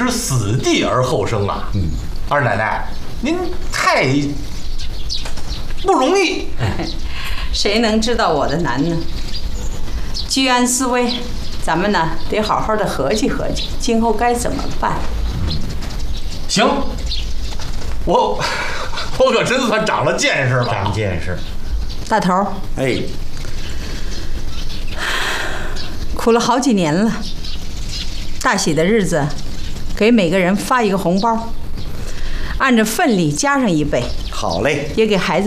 之死地而后生啊！二奶奶，您太不容易。 谁能知道我的难呢？居安思危，咱们呢得好好的合计合计，今后该怎么办。 行，我可真算长了见识了。 长见识。 大头， 哎， 苦了好几年了，大喜的日子，给每个人发一个红包，按着份例加上1倍。 好嘞。 也给孩子